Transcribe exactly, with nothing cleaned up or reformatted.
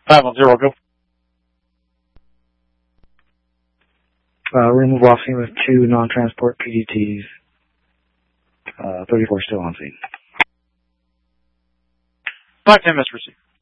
five one zero, go. Uh, remove off scene with two non-transport P D Ts. Uh, thirty-four still on scene. five ten, Mister Receive.